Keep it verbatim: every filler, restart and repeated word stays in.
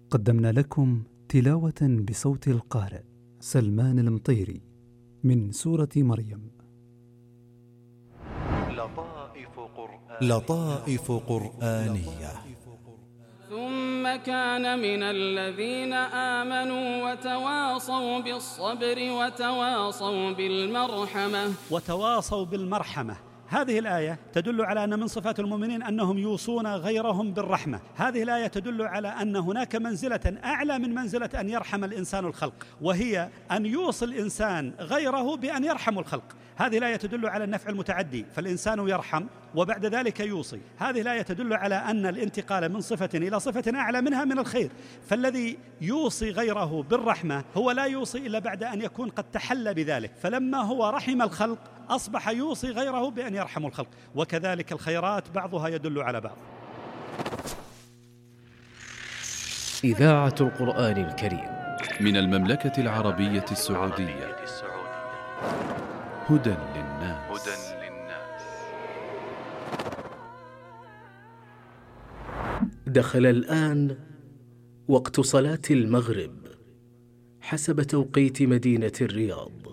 قدمنا لكم تلاوة بصوت القارئ سلمان المطيري من سورة مريم. لطائف قرآنية, لطائف قرآنية. ثم كان من الذين آمنوا وتواصوا بالصبر وتواصوا بالمرحمة وتواصوا بالمرحمة. هذه الآية تدل على أن من صفات المؤمنين أنهم يوصون غيرهم بالرحمة. هذه الآية تدل على أن هناك منزلة أعلى من منزلة أن يرحم الإنسان الخلق، وهي أن يوصي الإنسان غيره بأن يرحم الخلق. هذه الآية تدل على النفع المتعدي، فالإنسان يرحم وبعد ذلك يوصي. هذه الآية تدل على أن الانتقال من صفة إلى صفة أعلى منها من الخير، فالذي يوصي غيره بالرحمة هو لا يوصي إلا بعد أن يكون قد تحلى بذلك، فلما هو رحم الخلق أصبح يوصي غيره بأن يرحم الخلق. وكذلك الخيرات بعضها يدل على بعض. إذاعة القرآن الكريم من المملكة العربية السعودية. هدى للناس. دخل الآن وقت صلاة المغرب حسب توقيت مدينة الرياض.